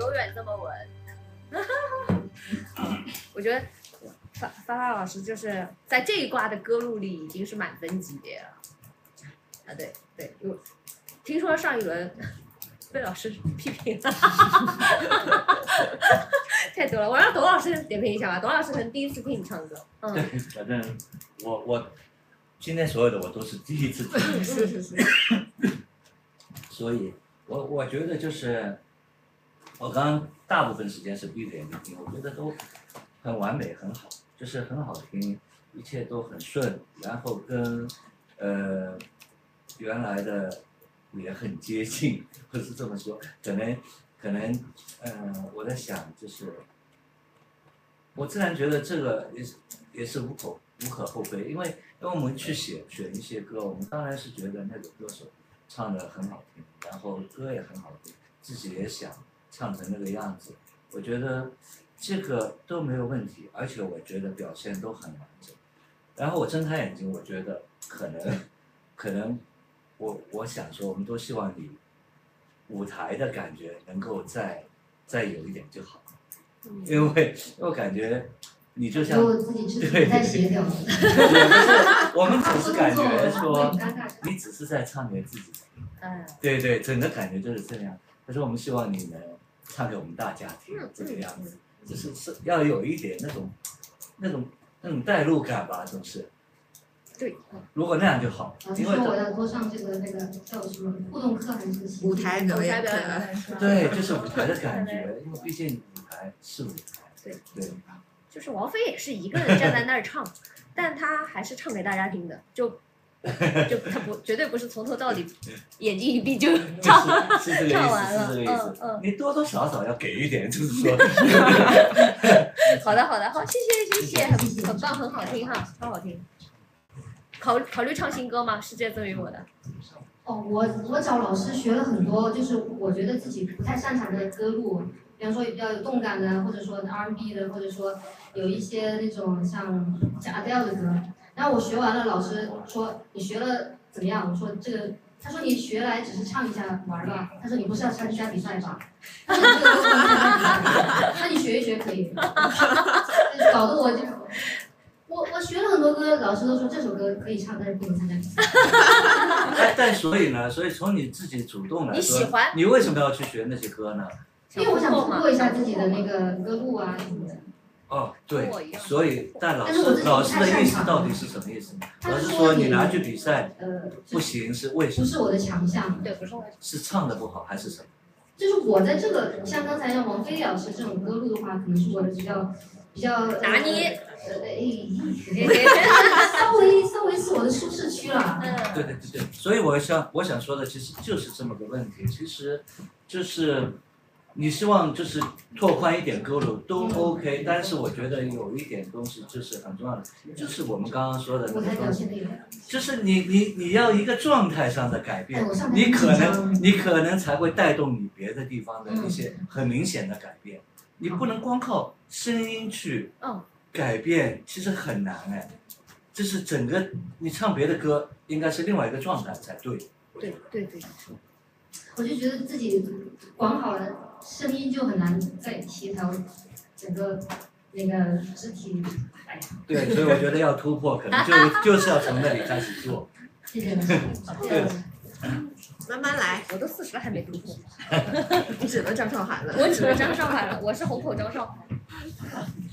永远这么稳。我觉得发发老师就是在这一卦的歌路里已经是满分级别了。啊，对对，听说上一轮被老师批评了，太多了。我让董老师点评一下吧，董老师可能第一次听你唱歌。 对，反正我今天所有的我都是第一次听。 是。 所以我觉得就是我刚刚大部分时间是闭着眼睛听，我觉得都很完美，很好，就是很好听，一切都很顺，然后跟原来的也很接近，或是这么说，可能我在想就是我自然觉得这个也是无可厚非，因为我们去选一些歌，我们当然是觉得那个歌手唱得很好听，然后歌也很好听，自己也想唱成那个样子，我觉得这个都没有问题，而且我觉得表现都很完整。然后我睁开眼睛，我觉得可能我想说，我们都希望你舞台的感觉能够再有一点就好，因为我感觉你就像我自己肢体不太协调。 我们只是感觉说你只是在唱给自己听，对对，整个感觉就是这样。可是我们希望你能唱给我们大家听，这个样子，就是要有一点那种代入感吧，总是。 对， 如果那样就好。 因为我要多上这个那个叫什么互动课还是舞台表演课？ 对，就是舞台的感觉，因为毕竟舞台是舞台。对。 就是王菲也是一个人站在那儿唱，但她还是唱给大家听的，就她绝对不是从头到底眼睛一闭就唱完了， 是这个意思。你多多少少要给一点，就是说。 好的，好，谢谢，很棒，很好听哈，超好听。考虑唱新歌吗？世界赠予我的。 哦，我找老师学了很多，就是我觉得自己不太擅长的歌路，比方说比较有动感的，或者说 R&B 的，或者说有一些那种像 Adele 的歌。然后我学完了，老师说你学了怎么样？我说这个，他说你学来只是唱一下玩吧。他说你不是要参加比赛吧？他说这个都那你学一学可以。搞得我就。我学了很多歌，老师都说这首歌可以唱，但是不能参加比赛。 但所以从你自己主动来说， 你喜欢？ 你为什么要去学那些歌呢？ 因为我想突破一下自己的那个歌路啊什么的。 哦，对，所以但老师的意思到底是什么意思？老师说你拿去比赛，不行是为什么？ 不是我的强项。 对，不是我。 是唱的不好还是什么？ 就是我在这个像刚才像王菲老师这种歌路的话，可能是我的比较拿捏。 稍微是我的舒适区了。 对，所以我想说的其实就是这么个问题，其实就是你希望就是拓宽一点歌路都 OK， 但是我觉得有一点东西就是很重要的，就是我们刚刚说的那个东西，就是你要一个状态上的改变，你可能才会带动你别的地方的一些很明显的改变，你不能光靠声音去改变，其实很难哎。就是整个你唱别的歌应该是另外一个状态才对。 对。 我就觉得自己管好了声音就很难再协调整个那个肢体。 对，所以我觉得要突破，可能就是要从那里开始做。 谢谢老师。 对。 慢慢来， 我都40了还没突破。 你只能张韶涵了。 我只能张韶涵了，我是虹口张韶涵。